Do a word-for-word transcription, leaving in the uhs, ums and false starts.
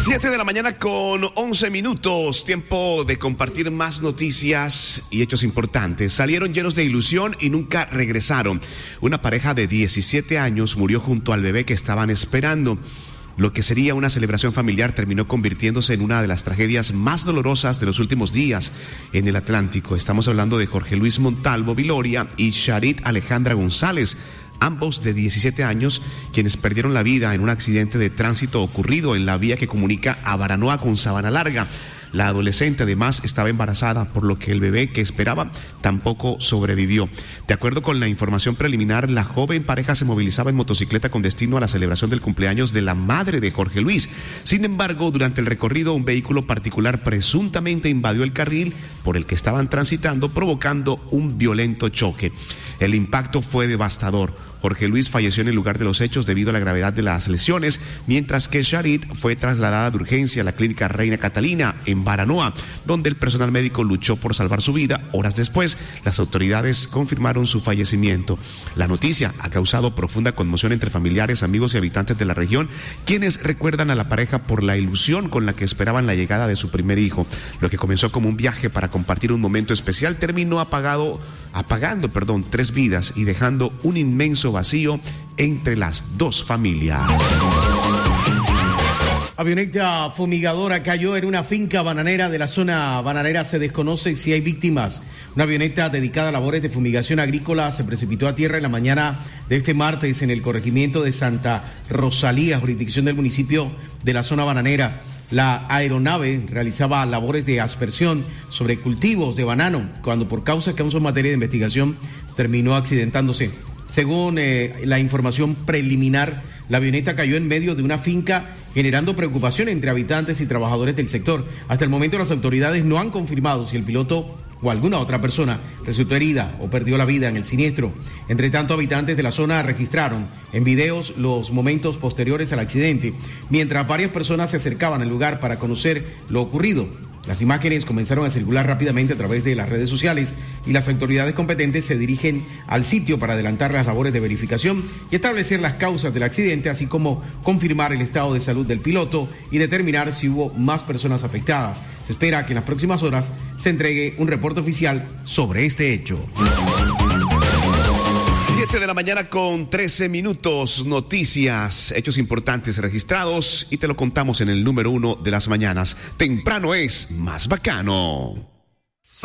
Siete de la mañana con once minutos, tiempo de compartir más noticias y hechos importantes. Salieron llenos de ilusión y nunca regresaron. Una pareja de diecisiete años murió junto al bebé que estaban esperando. Lo que sería una celebración familiar terminó convirtiéndose en una de las tragedias más dolorosas de los últimos días en el Atlántico. Estamos hablando de Jorge Luis Montalvo Viloria y Charit Alejandra González, ambos de diecisiete años, quienes perdieron la vida en un accidente de tránsito ocurrido en la vía que comunica a Baranoa con Sabana Larga. La adolescente además estaba embarazada, por lo que el bebé que esperaba tampoco sobrevivió. De acuerdo con la información preliminar, la joven pareja se movilizaba en motocicleta con destino a la celebración del cumpleaños de la madre de Jorge Luis. Sin embargo, durante el recorrido, un vehículo particular presuntamente invadió el carril por el que estaban transitando, provocando un violento choque. El impacto fue devastador. Jorge Luis falleció en el lugar de los hechos debido a la gravedad de las lesiones, mientras que Charit fue trasladada de urgencia a la clínica Reina Catalina en Baranoa, donde el personal médico luchó por salvar su vida. Horas después, las autoridades confirmaron su fallecimiento. La noticia ha causado profunda conmoción entre familiares, amigos y habitantes de la región, quienes recuerdan a la pareja por la ilusión con la que esperaban la llegada de su primer hijo. Lo que comenzó como un viaje para compartir un momento especial terminó apagado, apagando, perdón, tres vidas y dejando un inmenso vacío entre las dos familias. Avioneta fumigadora cayó en una finca bananera de la zona bananera. Se desconoce si hay víctimas. Una avioneta dedicada a labores de fumigación agrícola se precipitó a tierra en la mañana de este martes en el corregimiento de Santa Rosalía, jurisdicción del municipio de la zona bananera. La aeronave realizaba labores de aspersión sobre cultivos de banano, cuando por causas que aún son materia de investigación terminó accidentándose. Según eh, la información preliminar, la avioneta cayó en medio de una finca, generando preocupación entre habitantes y trabajadores del sector. Hasta el momento las autoridades no han confirmado si el piloto o alguna otra persona resultó herida o perdió la vida en el siniestro. Entre tanto, habitantes de la zona registraron en videos los momentos posteriores al accidente, mientras varias personas se acercaban al lugar para conocer lo ocurrido. Las imágenes comenzaron a circular rápidamente a través de las redes sociales y las autoridades competentes se dirigen al sitio para adelantar las labores de verificación y establecer las causas del accidente, así como confirmar el estado de salud del piloto y determinar si hubo más personas afectadas. Se espera que en las próximas horas se entregue un reporte oficial sobre este hecho. Siete de la mañana con trece minutos, noticias, hechos importantes registrados y te lo contamos en el número uno de las mañanas. Temprano es más bacano.